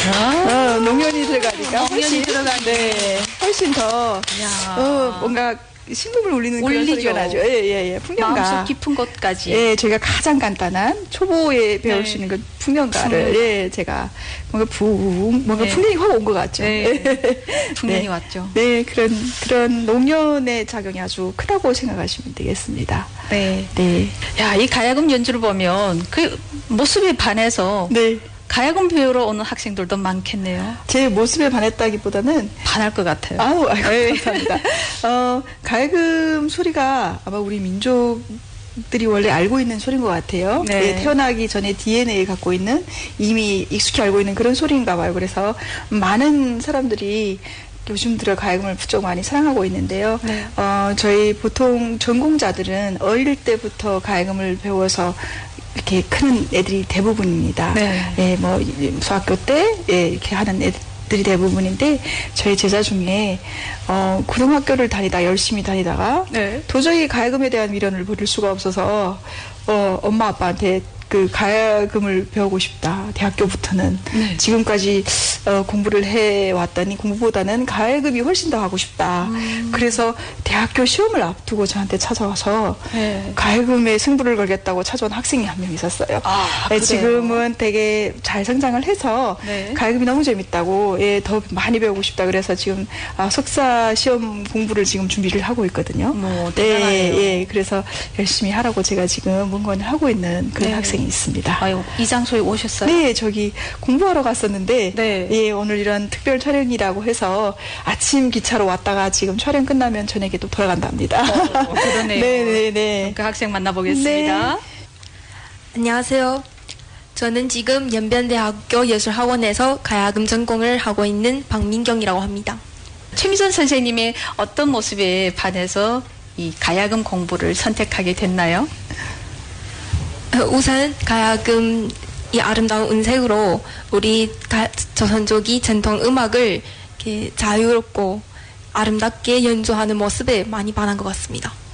농연이 들어가니까 농연이 들어가네. 네, 훨씬 더 뭔가 심금을 울리는 그런 소리가 나죠. 예. 풍년가. 마음속 깊은 곳까지. 예, 저희가 가장 간단한 초보에 배울 수 있는 그 풍년가를 제가 뭔가 풍년이 확 온 것 같죠. 풍년이 왔죠. 네, 그런 농년의 작용이 아주 크다고 생각하시면 되겠습니다. 네. 네. 야, 이 가야금 연주를 보면 그 모습에 반해서 네. 가야금 배우러 오는 학생들도 많겠네요. 제 모습에 반했다기보다는 반할 것 같아요. 아이고, 감사합니다. 가야금 소리가 아마 우리 민족들이 원래 알고 있는 소리인 것 같아요. 네. 네, 태어나기 전에 DNA에 갖고 있는 이미 익숙히 알고 있는 그런 소리인가 봐요. 그래서 많은 사람들이 요즘 들어 가야금을 부쩍 많이 사랑하고 있는데요. 네. 저희 보통 전공자들은 어릴 때부터 가야금을 배워서 이렇게 크는 애들이 대부분입니다. 네. 예, 뭐 수학교 때 이렇게 하는 애들이 대부분인데 저희 제자 중에 고등학교를 열심히 다니다가 네. 도저히 가야금에 대한 미련을 버릴 수가 없어서 엄마 아빠한테 그 가야금을 배우고 싶다. 대학교부터는 네. 지금까지 공부를 해왔더니 공부보다는 가야금이 훨씬 더 하고 싶다. 그래서 대학교 시험을 앞두고 저한테 찾아와서 네. 가야금에 승부를 걸겠다고 찾아온 학생이 한 명 있었어요. 네, 지금은 되게 잘 성장을 해서 네. 가야금이 너무 재밌다고 더 많이 배우고 싶다. 그래서 지금 석사 시험 공부를 지금 준비를 하고 있거든요. 대단하네요. 예, 그래서 열심히 하라고 제가 지금 문건을 하고 있는 그런 학생이 있습니다. 아유, 이 장소에 오셨어요? 네, 저기 공부하러 갔었는데 네. 예, 오늘 이런 특별 촬영이라고 해서 아침 기차로 왔다가 지금 촬영 끝나면 저녁에 또 돌아간답니다. 그러네요. 네네네. 그 학생 만나보겠습니다. 네. 안녕하세요. 저는 지금 연변대학교 예술학원에서 가야금 전공을 하고 있는 박민경이라고 합니다. 최미선 선생님의 어떤 모습에 반해서 이 가야금 공부를 선택하게 됐나요? 우선 가야금 이 아름다운 은색으로 우리 조선족이 전통 음악을 이렇게 자유롭고 아름답게 연주하는 모습에 많이 반한 것 같습니다.